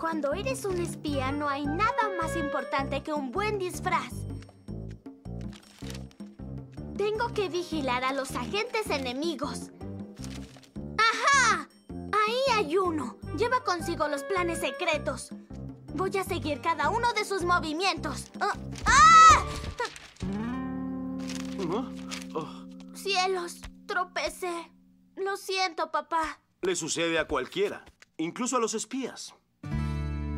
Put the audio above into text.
Cuando eres un espía, no hay nada más importante que un buen disfraz. Tengo que vigilar a los agentes enemigos. ¡Ajá! Ahí hay uno. Lleva consigo los planes secretos. Voy a seguir cada uno de sus movimientos. ¡Cielos! Tropecé. Lo siento, papá. Le sucede a cualquiera, incluso a los espías.